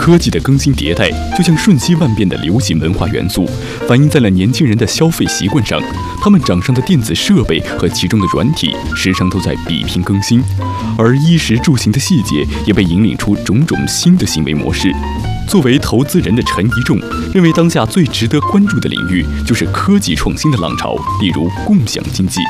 科技的更新迭代就像瞬息万变的流行文化元素，反映在了年轻人的消费习惯上。他们掌上的电子设备和其中的软体时常都在比拼更新，而衣食住行的细节也被引领出种种新的行为模式。作为投资人的陈一仲认为，当下最值得关注的领域就是科技创新的浪潮，例如共享经济。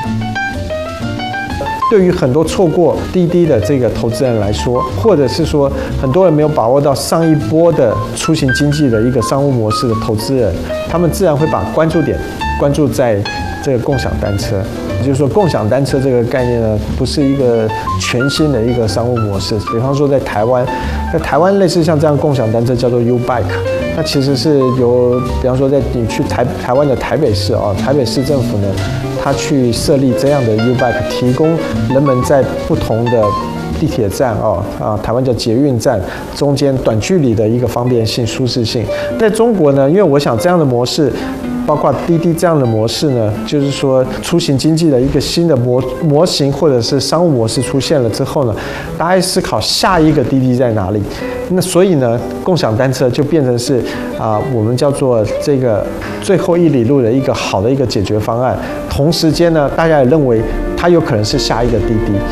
对于很多错过滴滴的这个投资人来说，或者是说很多人没有把握到上一波的出行经济的一个商务模式的投资人，他们自然会把关注点关注在这个共享单车。也就是说，共享单车这个概念呢，不是一个全新的一个商务模式。比方说，在台湾类似像这样共享单车叫做 U-Bike， 那其实是由，比方说你去台湾的台北市啊，台北市政府呢，它去设立这样的 U-Bike， 提供人们在不同的地铁站台湾叫捷运站中间短距离的一个方便性、舒适性。在中国呢，因为我想这样的模式，包括滴滴这样的模式呢，就是说出行经济的一个新的模型或者是商务模式出现了之后呢，大家思考下一个滴滴在哪里。那所以呢，共享单车就变成是我们叫做这个最后一里路的一个好的一个解决方案。同时间呢，大家也认为它有可能是下一个滴滴。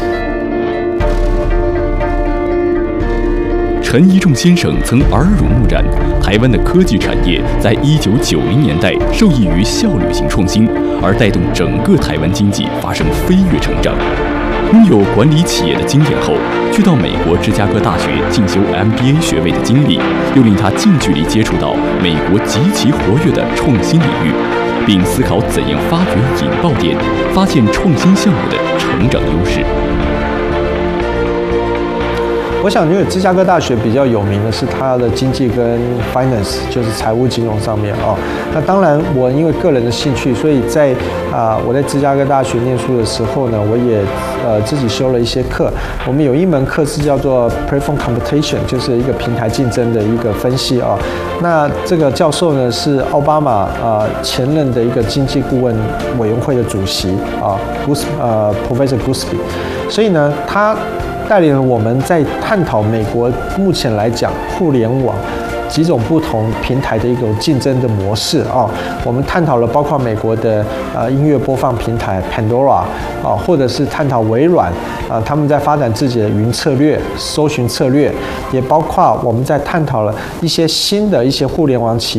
陈一仲先生曾耳濡目染，台湾的科技产业在1990年代受益于效率型创新，而带动整个台湾经济发生飞跃成长。拥有管理企业的经验后，去到美国芝加哥大学进修 MBA 学位的经历，又令他近距离接触到美国极其活跃的创新领域，并思考怎样发掘引爆点，发现创新项目的成长优势。 我想，因为芝加哥大学比较有名的是它的经济跟 finance， 就是财务金融上面那当然，我因为个人的兴趣，所以在我在芝加哥大学念书的时候呢，我也自己修了一些课。我们有一门课是叫做 Platform Computation， 就是一个平台竞争的一个分析那这个教授呢是奥巴马前任的一个经济顾问委员会的主席Professor Goolsbee， 所以呢他带领了我们在探讨美国目前来讲互联网几种不同平台的一种竞争的模式我们探讨了包括美国的音乐播放平台 Pandora 或者是探讨微软他们在发展自己的云策略、搜寻策略，也包括我们在探讨了一些新的一些互联网企业。